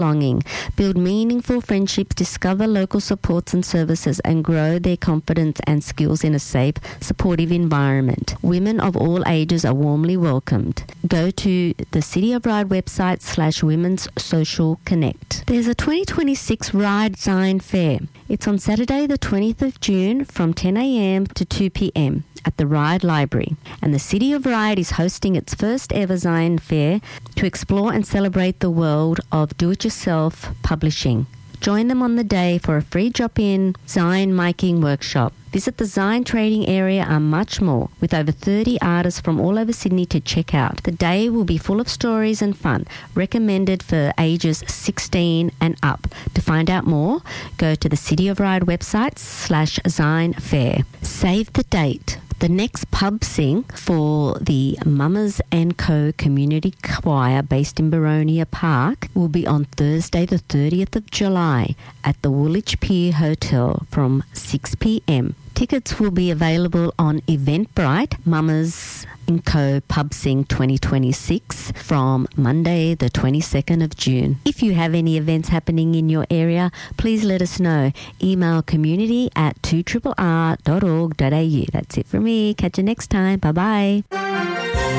belonging, build meaningful friendships, discover local supports and services, and grow their confidence and skills in a safe, supportive environment. Women of all ages are warmly welcomed. Go to the City of Ryde website /Women's Social Connect. There's a 2026 Ryde Design Fair. It's on Saturday the 20th of June from 10 a.m. to 2 p.m. at the Ryde Library, and the City of Ryde is hosting its first ever Zine Fair to explore and celebrate the world of do-it-yourself publishing. Join them on the day for a free drop-in Zine making workshop. Visit the Zine trading area and much more, with over 30 artists from all over Sydney to check out. The day will be full of stories and fun, recommended for ages 16 and up. To find out more, go to the City of Ryde website /Zine Fair. Save the date. The next pub sing for the Mamas and Co Community Choir based in Baronia Park will be on Thursday the 30th of July at the Woolwich Pier Hotel from 6 p.m. Tickets will be available on Eventbrite, Mamas and Co Pub Sing 2026 from Monday the 22nd of June. If you have any events happening in your area, please let us know. Email community@2rrr.org.au. That's it from me. Catch you next time. Bye-bye.